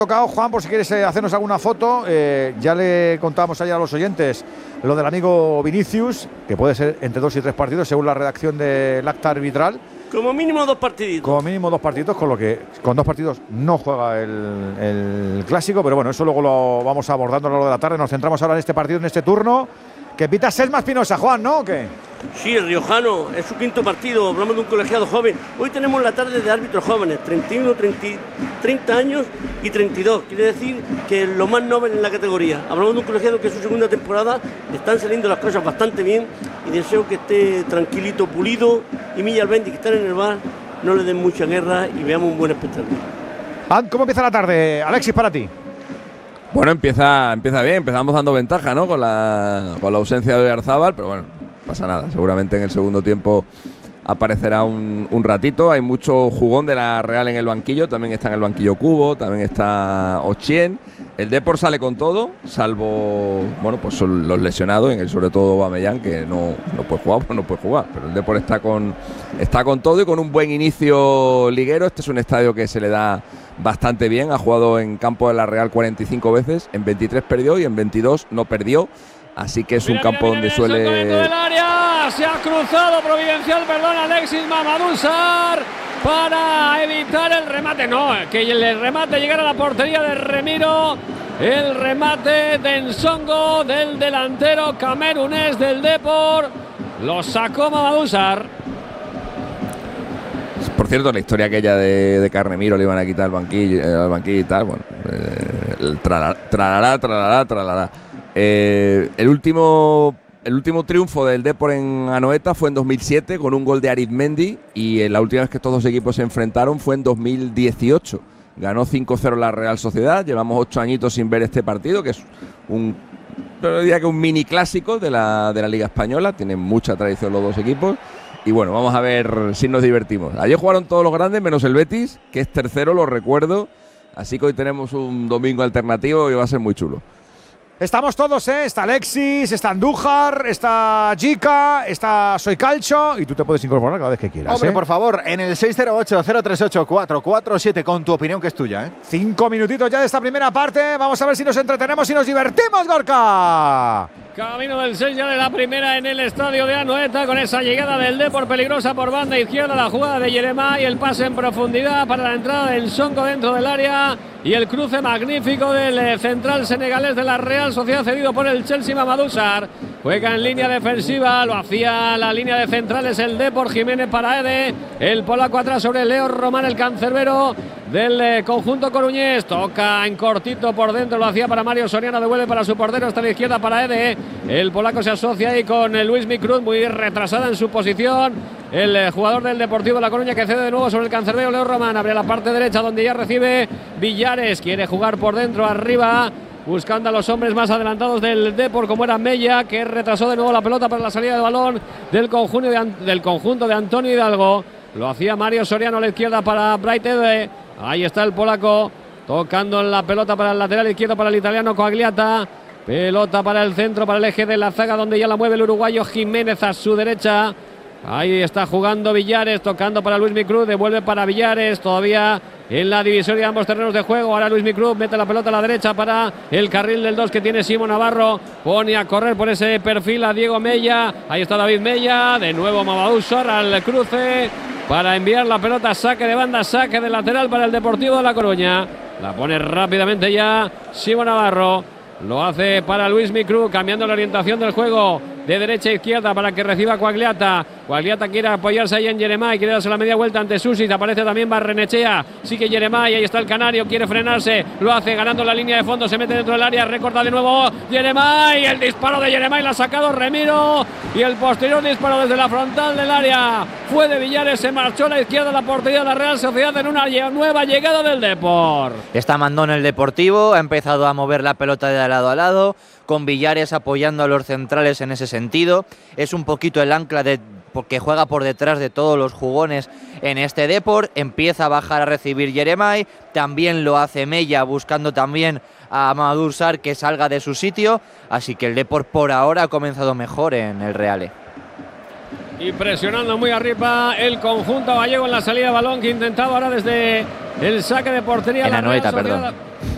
Tocado, Juan, por si quieres hacernos alguna foto. Ya le contábamos ayer a los oyentes lo del amigo Vinicius, que puede ser entre 2 y 3 partidos, según la redacción del acta arbitral. Como mínimo 2 partiditos. Como mínimo 2 partiditos, con lo que con 2 partidos no juega el clásico, pero bueno, eso luego lo vamos abordando a lo largo de la tarde. Nos centramos ahora en este partido, en este turno, que pita Sesma Espinosa, Juan, ¿no? ¿O qué? Sí, el riojano, es su 5º partido, hablamos de un colegiado joven. Hoy tenemos la tarde de árbitros jóvenes, 31, 30 años y 32. Quiere decir que lo más noble en la categoría. Hablamos de un colegiado que es su 2ª temporada, están saliendo las cosas bastante bien y deseo que esté tranquilito, Pulido y Milla Albendi, que están en el bar, no le den mucha guerra y veamos un buen espectáculo. ¿Cómo empieza la tarde, Alexis, para ti? Bueno, empieza bien, empezamos dando ventaja, ¿no? Con la ausencia de Oyarzábal, pero bueno, no pasa nada. Seguramente en el segundo tiempo aparecerá un ratito. Hay mucho jugón de la Real en el banquillo, también está en el banquillo Cubo, también está Ochien. El Depor sale con todo, salvo, bueno, pues son los lesionados, sobre todo Aubameyang, que no puede jugar, pues no puede jugar. Pero el Depor está con todo y con un buen inicio liguero. Este es un estadio que se le da bastante bien. Ha jugado en campo de la Real 45 veces, en 23 perdió y en 22 no perdió. Así que es un campo donde suele... Del área, se ha cruzado Providencial, Alexis Mamadou Sarr para evitar el remate. No, que el remate llegara a la portería de Remiro. El remate de Nsongo, del delantero camerunés del Depor. Lo sacó Mamadou Sarr. Por cierto, la historia aquella de Carnemiro, le iban a quitar al banquillo y tal. Bueno, tralará. El último triunfo del Depor en Anoeta fue en 2007 con un gol de Arizmendi, y la última vez que estos dos equipos se enfrentaron fue en 2018. Ganó 5-0 la Real Sociedad. Llevamos 8 añitos sin ver este partido, que es un mini clásico de la Liga Española. Tienen mucha tradición los dos equipos. Y bueno, vamos a ver si nos divertimos. Ayer jugaron todos los grandes menos el Betis, que es tercero, lo recuerdo. Así que hoy tenemos un domingo alternativo y va a ser muy chulo. Estamos todos, ¿eh? Está Alexis, está Andújar, está Jica, está Soy Calcho, y tú te puedes incorporar cada vez que quieras. Hombre, por favor, en el 608-038-447 con tu opinión, que es tuya, ¿eh? 5 minutitos ya de esta primera parte. Vamos a ver si nos entretenemos y nos divertimos, Gorka. Camino del 6 ya de la primera en el estadio de Anoeta, con esa llegada del Depor peligrosa por banda izquierda, la jugada de Yeremay, el pase en profundidad para la entrada del Nsongo dentro del área y el cruce magnífico del central senegalés de la Real Sociedad, cedido por el Chelsea, Mamadou Sarr. Juega en línea defensiva, lo hacía la línea de centrales el Depor, Jiménez para Ede, el polaco atrás sobre Leo Román, el cancerbero del conjunto coruñés, toca en cortito por dentro, lo hacía para Mario Soriano, devuelve para su portero, hasta la izquierda para Ede, el polaco se asocia ahí con Luis Micruz, muy retrasada en su posición, el jugador del Deportivo de La Coruña, que cede de nuevo sobre el cancerbero Leo Román, abre la parte derecha donde ya recibe Villares, quiere jugar por dentro arriba, buscando a los hombres más adelantados del Depor, como era Mella, que retrasó de nuevo la pelota para la salida de balón del conjunto de Antonio Hidalgo. Lo hacía Mario Soriano a la izquierda para Bright Ede. Ahí está el polaco tocando la pelota para el lateral izquierdo para el italiano Coagliata. Pelota para el centro, para el eje de la zaga, donde ya la mueve el uruguayo Jiménez a su derecha. Ahí está jugando Villares, tocando para Luis Micruz, devuelve para Villares, todavía en la divisoria de ambos terrenos de juego. Ahora Luis Micruz mete la pelota a la derecha para el carril del 2 que tiene Simón Navarro, pone a correr por ese perfil a Diego Mella, ahí está David Mella, de nuevo Mamadou Sarr al cruce para enviar la pelota, saque de banda, saque de lateral para el Deportivo de La Coruña. La pone rápidamente ya Simón Navarro, lo hace para Luis Micruz, cambiando la orientación del juego de derecha a izquierda para que reciba Coagliata. Coagliata quiere apoyarse ahí en Yeremay, quiere darse la media vuelta ante Susi, aparece también Barrenechea, sigue Yeremay, ahí está el canario, quiere frenarse, lo hace ganando la línea de fondo, se mete dentro del área, recorta de nuevo Yeremay, el disparo de Yeremay, la ha sacado Remiro, y el posterior disparo desde la frontal del área fue de Villares, se marchó a la izquierda de la portería de la Real Sociedad en una nueva llegada del Depor. Está mandón el Deportivo, ha empezado a mover la pelota de lado a lado, con Villares apoyando a los centrales en ese sentido. Es un poquito el ancla porque juega por detrás de todos los jugones en este Depor. Empieza a bajar a recibir Yeremay, también lo hace Mella, buscando también a Mamadou Sarr que salga de su sitio. Así que el Depor por ahora ha comenzado mejor en el Reale. Y presionando muy arriba el conjunto gallego en la salida de balón, que intentaba ahora desde el saque de portería. En Anoeta, perdón.